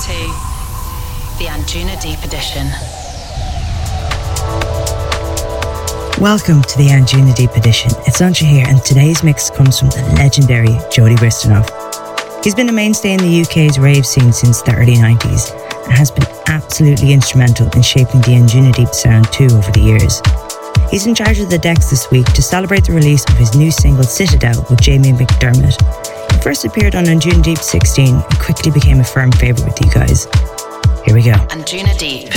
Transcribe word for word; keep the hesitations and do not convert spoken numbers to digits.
to the Anjuna Deep Edition. Welcome to the Anjuna Deep Edition. It's Ancha here, and today's mix comes from the legendary Jody Bristonoff. He's been a mainstay in the U K's rave scene since the early nineties and has been absolutely instrumental in shaping the Anjuna Deep sound too over the years. He's in charge of the decks this week to celebrate the release of his new single Citadel with Jamie McDermott. He first appeared on Anjuna Deep sixteen and quickly became a firm favourite with you guys. Here we go. Anjuna Deep.